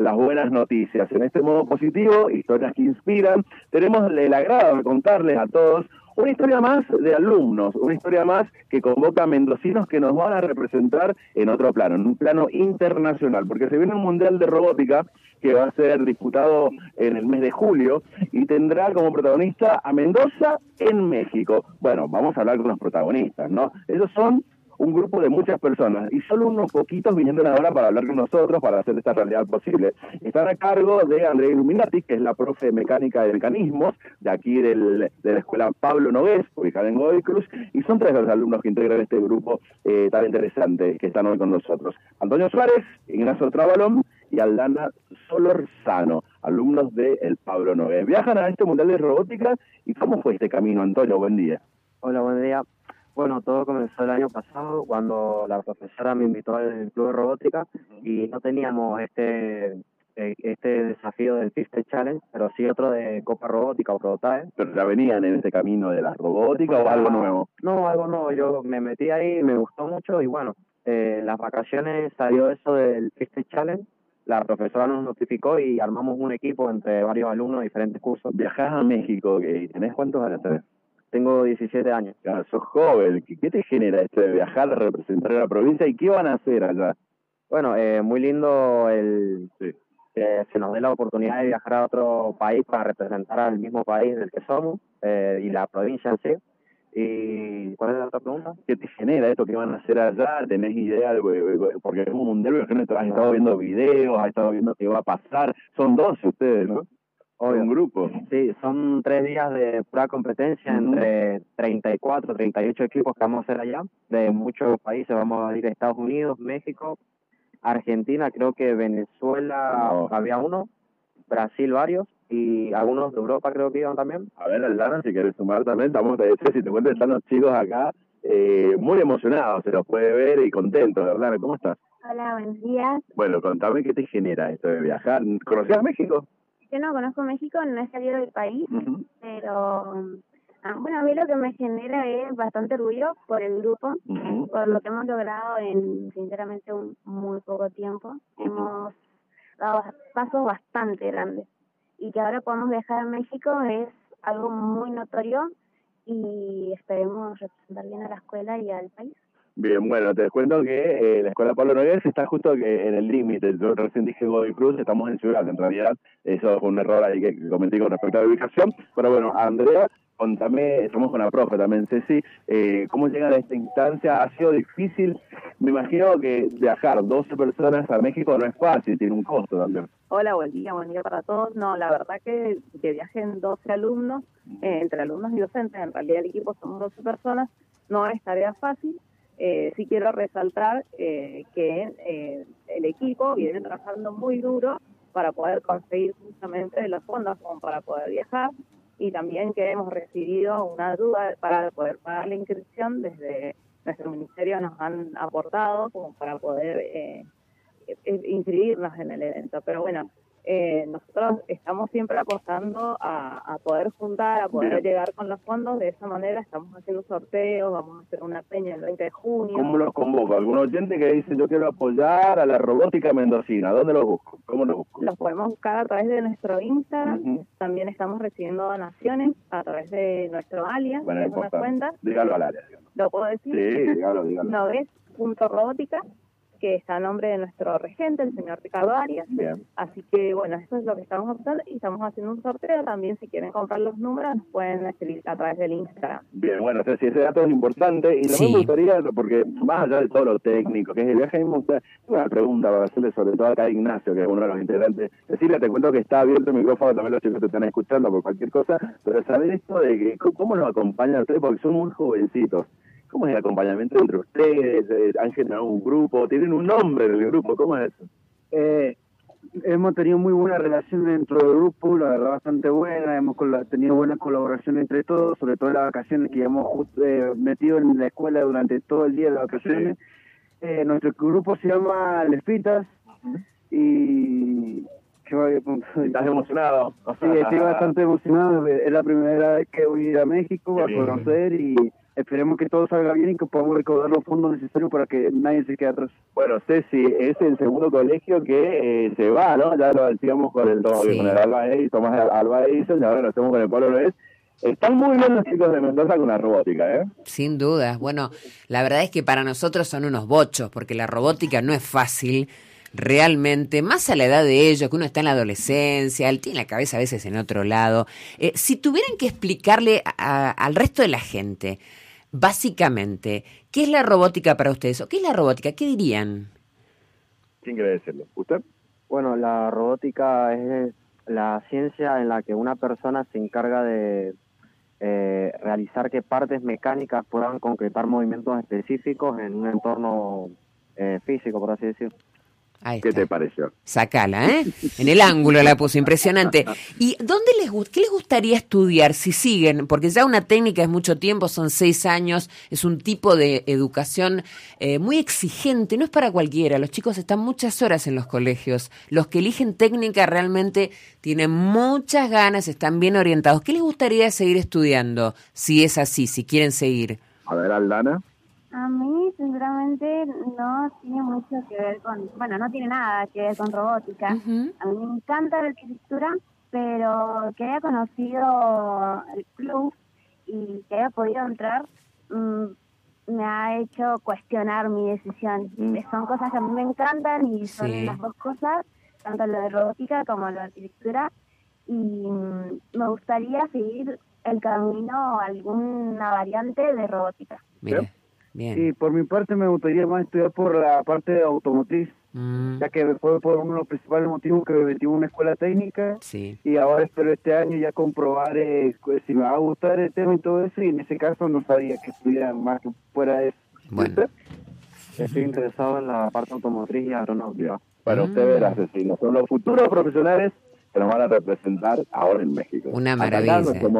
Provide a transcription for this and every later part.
las buenas noticias. En este modo positivo, historias que inspiran, tenemos el agrado de contarles a todos una historia más de alumnos, una historia más que convoca a mendocinos que nos van a representar en otro plano, en un plano internacional, porque se viene un mundial de robótica que va a ser disputado en el mes de julio y tendrá como protagonista a Mendoza en México. Bueno, vamos a hablar con los protagonistas, ¿no? Ellos son un grupo de muchas personas y solo unos poquitos vinieron ahora para hablar con nosotros, para hacer esta realidad posible. Están a cargo de Andrea Illuminati, que es la profe de mecánica de mecanismos de aquí de la escuela Pablo Nogués, ubicada en Godoy Cruz, y son 3 los alumnos que integran este grupo tan interesante que están hoy con nosotros. Antonio Suárez, Ignacio Trabalón y Aldana Solorzano, alumnos del Pablo Nogués. Viajan a este mundial de robótica. ¿Y cómo fue este camino, Antonio? Buen día. Hola, buen día. Bueno, todo comenzó el año pasado cuando la profesora me invitó al club de robótica y no teníamos este desafío del Fifth Challenge, pero sí otro de Copa Robótica o Prototype. ¿Pero ya venían en este camino de la robótica o algo nuevo? No, algo nuevo. Yo me metí ahí, me gustó mucho y bueno, las vacaciones salió eso del Fifth Challenge. La profesora nos notificó y armamos un equipo entre varios alumnos de diferentes cursos. Viajás a México, ¿tenés cuántos años tenés? Tengo 17 años. Claro, sos joven. ¿Qué te genera esto de viajar, de representar a la provincia y qué van a hacer allá? Bueno, muy lindo que se nos dé la oportunidad de viajar a otro país para representar al mismo país del que somos y la provincia en sí. ¿Y cuál es la otra pregunta? ¿Qué te genera esto? ¿Qué van a hacer allá? ¿Tenés idea? Porque es un mundial, has estado viendo videos, has estado viendo qué va a pasar. Son 12 ustedes, ¿no? Obvio. Un grupo. Sí, son 3 días de pura competencia entre 34, 38 equipos que vamos a hacer allá, de muchos países. Vamos a ir a Estados Unidos, México, Argentina, creo que Venezuela había uno, Brasil varios, y algunos de Europa creo que iban también. A ver, Aldana, si quieres sumar también, estamos, si te cuento, están los chicos acá muy emocionados, se los puede ver y contentos. Aldana, ¿cómo estás? Hola, buenos días. Bueno, contame qué te genera esto de viajar. ¿Conocías México? Yo no conozco México, no he salido del país, pero bueno, a mí lo que me genera es bastante orgullo por el grupo, por lo que hemos logrado en, sinceramente, un muy poco tiempo. Hemos dado pasos bastante grandes y que ahora podamos viajar a México es algo muy notorio y esperemos representar bien a la escuela y al país. Bien, bueno, te cuento que la Escuela Pablo Nogués está justo en el límite. Yo recién dije Godoy Cruz, estamos en Ciudad. En realidad, eso fue un error ahí que cometí con respecto a la ubicación. Pero bueno, Andrea, contame, estamos con la profe también, Ceci, ¿cómo llegan a esta instancia? ¿Ha sido difícil? Me imagino que viajar 12 personas a México no es fácil, tiene un costo también. Hola, buen día para todos. No, la verdad que viajen 12 alumnos, entre alumnos y docentes, en realidad el equipo somos 12 personas, no es tarea fácil. Sí quiero resaltar que el equipo viene trabajando muy duro para poder conseguir justamente los fondos como para poder viajar y también que hemos recibido una ayuda para poder pagar la inscripción desde nuestro ministerio, nos han aportado como para poder inscribirnos en el evento, pero bueno, nosotros estamos siempre apostando a poder juntar, a poder llegar con los fondos. De esa manera estamos haciendo sorteos, vamos a hacer una peña el 20 de junio. ¿Cómo los convoco? ¿Algún oyente que dice yo quiero apoyar a la robótica mendocina? ¿Dónde los busco? ¿Cómo los busco? Los podemos buscar a través de nuestro Instagram. También estamos recibiendo donaciones a través de nuestro alias, bueno, que es una cuenta. Dígalo al área. ¿Lo puedo decir? Sí, dígalo. Nogués.robótica, que está a nombre de nuestro regente, el señor Ricardo Arias. Bien. Así que, bueno, eso es lo que estamos optando y estamos haciendo un sorteo. También, si quieren comprar los números, nos pueden escribir a través del Instagram. Bien, bueno, si ese dato es importante. Y también me gustaría, porque más allá de todo lo técnico, que es el viaje, me gusta una pregunta para hacerle sobre todo acá a Ignacio, que es uno de los integrantes. Cecilia, te cuento que está abierto el micrófono, también los chicos te están escuchando por cualquier cosa, pero saber esto de que cómo nos acompañan ustedes, porque son muy jovencitos. ¿Cómo es el acompañamiento entre ustedes? ¿Han generado un grupo? ¿Tienen un nombre del grupo? ¿Cómo es eso? Hemos tenido muy buena relación dentro del grupo, la verdad bastante buena, hemos tenido buena colaboración entre todos, sobre todo en las vacaciones que hemos metido en la escuela durante todo el día de las vacaciones. Nuestro grupo se llama Les Pitas y... ¿Estás emocionado? Sí, estoy bastante emocionado, es la primera vez que voy a ir a México a conocer y esperemos que todo salga bien y que podamos recaudar los fondos necesarios para que nadie se quede atrás. Bueno, Ceci, es el segundo colegio que se va, ¿no? Ya lo decíamos con el Alba Edison, Tomás Alba Edison, y ahora nos estamos con el Pablo Nogués. Están muy bien los chicos de Mendoza con la robótica, ¿eh? Sin duda. Bueno, la verdad es que para nosotros son unos bochos, porque la robótica no es fácil, realmente, más a la edad de ellos, que uno está en la adolescencia, él tiene la cabeza a veces en otro lado. Si tuvieran que explicarle al resto de la gente, básicamente, ¿qué es la robótica para ustedes? ¿O qué es la robótica? ¿Qué dirían? ¿Quién quiere decirlo? ¿Usted? Bueno, la robótica es la ciencia en la que una persona se encarga de realizar que partes mecánicas puedan concretar movimientos específicos en un entorno físico, por así decirlo. ¿Qué te pareció? Sacala, ¿eh? En el ángulo la puso, impresionante. ¿Y qué les gustaría estudiar si siguen? Porque ya una técnica es mucho tiempo, son 6 años, es un tipo de educación muy exigente, no es para cualquiera. Los chicos están muchas horas en los colegios. Los que eligen técnica realmente tienen muchas ganas, están bien orientados. ¿Qué les gustaría seguir estudiando si es así, si quieren seguir? A ver, Aldana. A mí, sinceramente, no tiene mucho que ver no tiene nada que ver con robótica. Uh-huh. A mí me encanta la arquitectura, pero que haya conocido el club y que haya podido entrar, me ha hecho cuestionar mi decisión. Son cosas que a mí me encantan y son las dos cosas, tanto lo de robótica como lo de arquitectura, y me gustaría seguir el camino, alguna variante de robótica. Mira. Bien. Y por mi parte me gustaría más estudiar por la parte de automotriz, ya que fue por uno de los principales motivos que me metí en una escuela técnica, y ahora espero este año ya comprobar si me va a gustar el tema y todo eso, y en ese caso no sabía que estudiar más que fuera de eso. Bueno. Estoy interesado en la parte automotriz y aeronáutica. Bueno, usted verá, Cecilio, son los futuros profesionales que nos van a representar ahora en México. Una maravilla.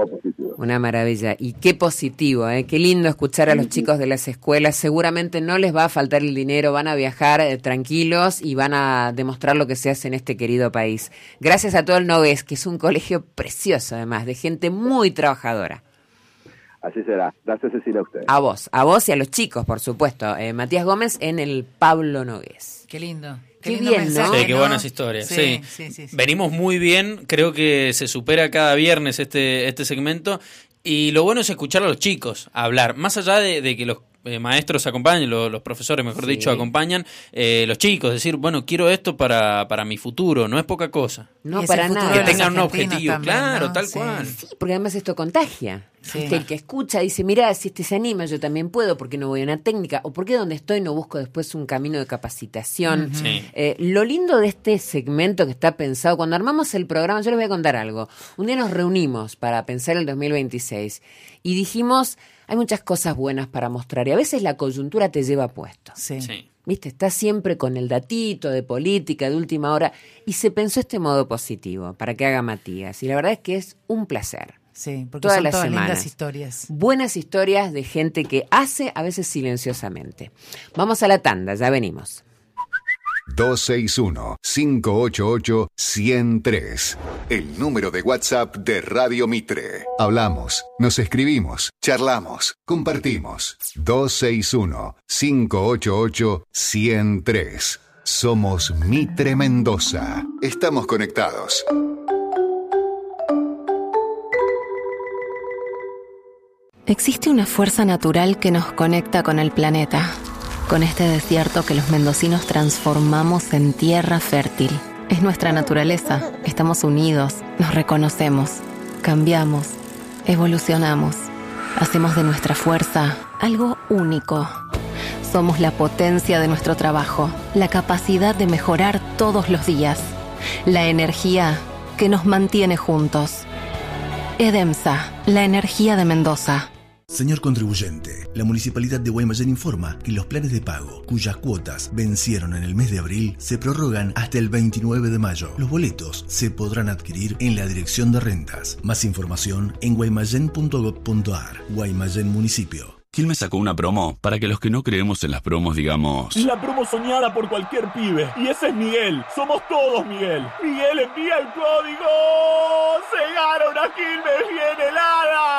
Una maravilla. Y qué positivo, ¿eh? Qué lindo escuchar a los chicos de las escuelas. Seguramente no les va a faltar el dinero, van a viajar tranquilos y van a demostrar lo que se hace en este querido país. Gracias a todo el Nogués, que es un colegio precioso además, de gente muy trabajadora. Así será. Gracias, Cecilia, a usted. A vos y a los chicos, por supuesto. Matías Gómez en el Pablo Nogués. Qué lindo. Qué bien, mensaje, ¿no? Sí, qué buenas historias. Sí. Sí. Venimos muy bien, creo que se supera cada viernes este segmento, y lo bueno es escuchar a los chicos hablar, más allá de que los maestros acompañan, los profesores, mejor dicho, acompañan, los chicos, decir, bueno, quiero esto para mi futuro, no es poca cosa. No, para nada. Que tengan un objetivo, también, claro, ¿no? tal cual. Sí, porque además esto contagia. Sí. El que escucha dice, mira, si este se anima, yo también puedo, ¿por qué no voy a una técnica? ¿O por qué donde estoy no busco después un camino de capacitación? Sí. Lo lindo de este segmento que está pensado, cuando armamos el programa, yo les voy a contar algo. Un día nos reunimos para pensar el 2026 y dijimos, hay muchas cosas buenas para mostrar y a veces la coyuntura te lleva puesto. Sí. ¿Viste? Estás siempre con el datito de política de última hora y se pensó este modo positivo para que haga Matías. Y la verdad es que es un placer. Sí, porque Todas son las todas semanas. lindas historias. Buenas historias de gente que hace, a veces silenciosamente. Vamos a la tanda, ya venimos. 261-588-103. El número de WhatsApp de Radio Mitre. Hablamos, nos escribimos, charlamos, compartimos. 261-588-103. Somos Mitre Mendoza. Estamos conectados. Existe una fuerza natural que nos conecta con el planeta, con este desierto que los mendocinos transformamos en tierra fértil. Es nuestra naturaleza, estamos unidos, nos reconocemos, cambiamos, evolucionamos, hacemos de nuestra fuerza algo único. Somos la potencia de nuestro trabajo, la capacidad de mejorar todos los días, la energía que nos mantiene juntos. EDEMSA, la energía de Mendoza. Señor contribuyente, la Municipalidad de Guaymallén informa que los planes de pago, cuyas cuotas vencieron en el mes de abril, se prorrogan hasta el 29 de mayo. Los boletos se podrán adquirir en la Dirección de Rentas. Más información en guaymallén.gov.ar. Guaymallén Municipio. Quilmes sacó una promo para que los que no creemos en las promos digamos... La promo soñada por cualquier pibe. Y ese es Miguel. Somos todos Miguel. Miguel envía el código. ¡Se gana una Quilmes bien helada!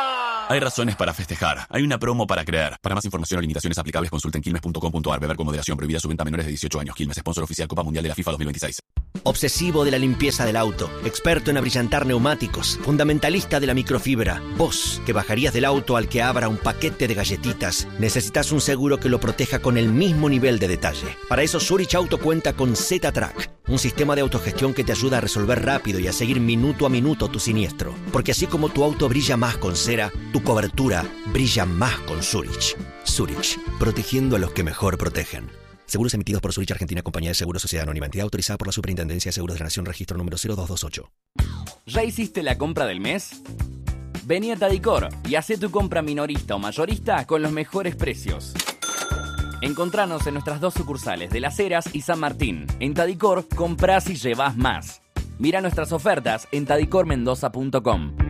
Hay razones para festejar. Hay una promo para creer. Para más información o limitaciones aplicables, consulten quilmes.com.ar. Beber con moderación. Prohibida su venta a menores de 18 años. Quilmes, sponsor oficial Copa Mundial de la FIFA 2026. Obsesivo de la limpieza del auto, experto en abrillantar neumáticos, fundamentalista de la microfibra. Vos, que bajarías del auto al que abra un paquete de galletitas, necesitas un seguro que lo proteja con el mismo nivel de detalle. Para eso Zurich Auto cuenta con Z-Track, un sistema de autogestión que te ayuda a resolver rápido y a seguir minuto a minuto tu siniestro. Porque así como tu auto brilla más con cera, tu cobertura brilla más con Zurich. Zurich, protegiendo a los que mejor protegen. Seguros emitidos por Zurich Argentina, Compañía de Seguros, Sociedad Anónima, entidad autorizada por la Superintendencia de Seguros de la Nación, registro número 0228. ¿Ya hiciste la compra del mes? Vení a Tadicor y hacé tu compra minorista o mayorista con los mejores precios. Encontranos en nuestras 2 sucursales de Las Heras y San Martín. En Tadicor, comprás y llevás más. Mira nuestras ofertas en tadicormendoza.com.